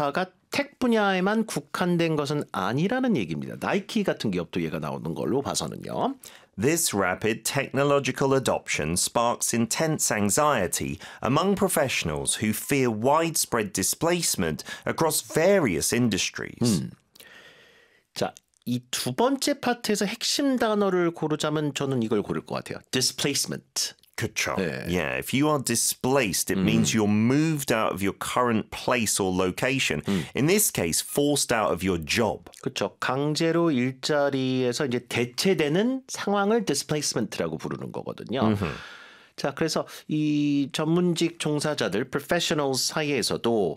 변화가 텍 분야에만 국한된 것은 아니라는 얘기입니다. 나이키 같은 기업도 얘가 나오는 걸로 봐서는요. This rapid technological adoption sparks intense anxiety among professionals who fear widespread displacement across various industries. 자, 이 두 번째 파트에서 핵심 단어를 고르자면 저는 이걸 고를 것 같아요. displacement. 그쵸. Yeah, if you are displaced, it means you're moved out of your current place or location. In this case, forced out of your job. 그렇죠. 강제로 일자리에서 이제 대체되는 상황을 displacement라고 부르는 거거든요. 자, 그래서 이 전문직 종사자들, professionals 사이에서도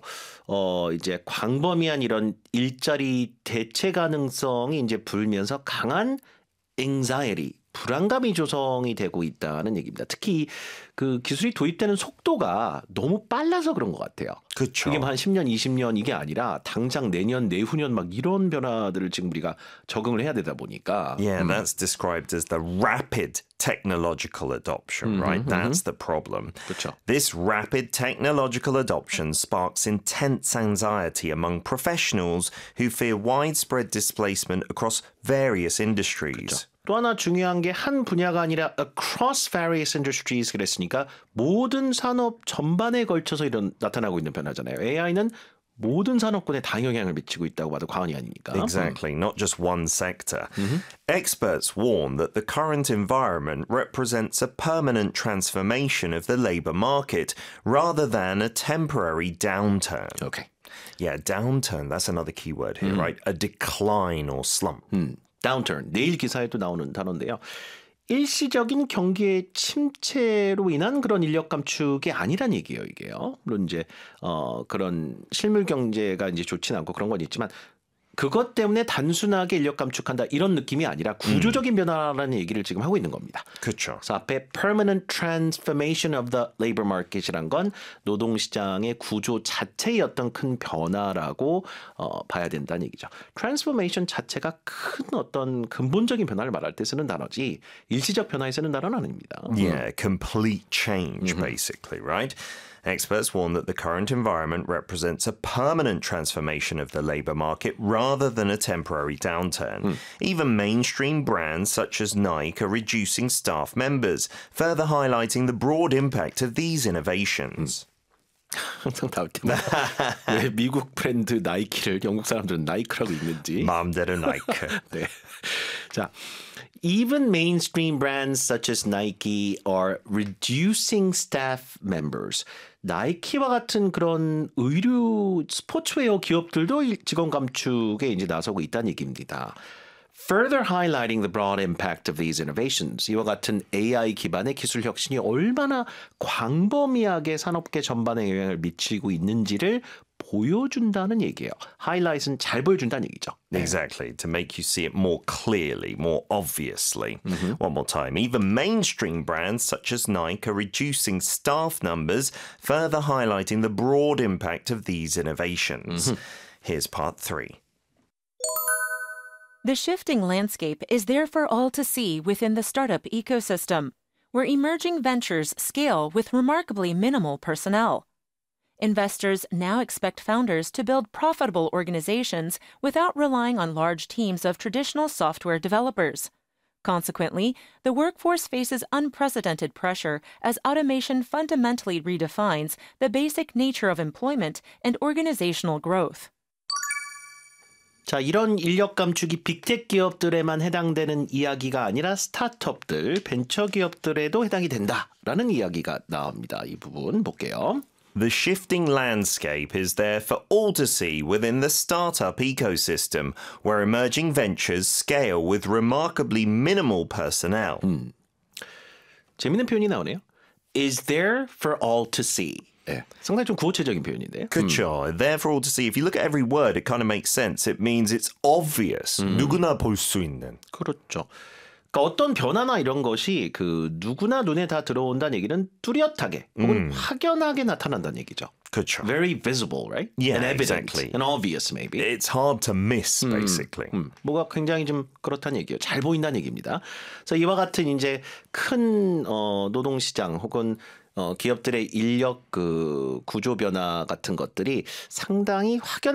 이제 광범위한 이런 일자리 대체 가능성이 이제 불면서 강한 anxiety, 불안감이 조성이 되고 있다는 얘기입니다. 특히 그 기술이 도입되는 속도가 너무 빨라서 그런 것 같아요. 그렇죠. 이게 한 10년, 20년 이게 아니라 당장 내년, 내후년 막 이런 변화들을 지금 우리가 적응을 해야 되다 보니까. Yeah, that's described as the rapid technological adoption, right? That's the problem. 그렇죠. This rapid technological adoption sparks intense anxiety among professionals who fear widespread displacement across various industries. 그렇죠. 또 하나 중요한 게 한 분야가 아니라 across various industries 그랬으니까 모든 산업 전반에 걸쳐서 나타나고 있는 변화잖아요. AI는 모든 산업군에 다 영향을 미치고 있다고 봐도 과언이 아니니까. Exactly, not just one sector. Experts warn that the current environment represents a permanent transformation of the labor market rather than a temporary downturn. Okay. Yeah, downturn, that's another key word here, right? A decline or slump. downturn, 내일 기사에도 나오는 단어인데요. 일시적인 경기의 침체로 인한 그런 인력 감축이 아니란 얘기예요, 이게요. 물론 이제 그런 실물 경제가 이제 좋지는 않고 그런 건 있지만 그것 때문에 단순하게 인력 감축한다 이런 느낌이 아니라 구조적인 변화라는 얘기를 지금 하고 있는 겁니다. 그렇죠. 그래서 앞에 permanent transformation of the labor market이란 건 노동시장의 구조 자체의 어떤 큰 변화라고 봐야 된다는 얘기죠. transformation 자체가 큰 어떤 근본적인 변화를 말할 때 쓰는 단어지 일시적 변화에 쓰는 단어는 아닙니다. Yeah, complete change, basically, right? Experts warn that the current environment represents a permanent transformation of the labor market rather than a temporary downturn. Even mainstream brands such as Nike are reducing staff members, further highlighting the broad impact of these innovations. 항상 나올 때마다 왜 미국 브랜드 나이키를 영국 사람들은 나이크라고 읽는지. 마음대로 나이키. 네. 자, even mainstream brands such as Nike are reducing staff members. 나이키와 같은 그런 의류 스포츠웨어 기업들도 직원 감축에 이제 나서고 있다는 얘기입니다. Further highlighting the broad impact of these innovations. 이와 같은 AI 기반의 기술 혁신이 얼마나 광범위하게 산업계 전반에 영향을 미치고 있는지를 보여준다는 얘기예요. 하이라이트는 잘 보여준다는 얘기죠. Exactly, to make you see it more clearly, more obviously. One more time. Even mainstream brands such as Nike are reducing staff numbers, further highlighting the broad impact of these innovations. Here's part 3. The shifting landscape is there for all to see within the startup ecosystem, where emerging ventures scale with remarkably minimal personnel. Investors now expect founders to build profitable organizations without relying on large teams of traditional software developers. Consequently, the workforce faces unprecedented pressure as automation fundamentally redefines the basic nature of employment and organizational growth. 자, 이런 인력 감축이 빅텍 기업들에만 해당되는 이야기가 아니라 스타트업들, 벤처 기업들에도 해당이 된다라는 이야기가 나옵니다. 이 부분 볼게요. The shifting landscape is there for all to see within the startup ecosystem, where emerging ventures scale with remarkably minimal personnel. 재밌는 표현이 나오네요. Is there for all to see. 네, 상당히 좀 구어체적인 표현인데요. 그렇죠. There for all to see. If you look at every word, it kind of makes sense. It means it's obvious. 누구나 볼 수 있는. 그렇죠. 그러니까 어떤 변화나 이런 것이 그 누구나 눈에 다 들어온다는 얘기는 뚜렷하게 혹은 확연하게 나타난다는 얘기죠. 그렇죠. Very visible, right? Yeah, and evident, exactly. and obvious, maybe. It's hard to miss, basically. 뭐가 굉장히 좀 그렇다는 얘기예요. 잘 보인다는 얘기입니다. 그래서 이와 같은 이제 큰 노동시장 혹은 기업들의 인력 그 구조 변화 같은 것들이 상당히 확연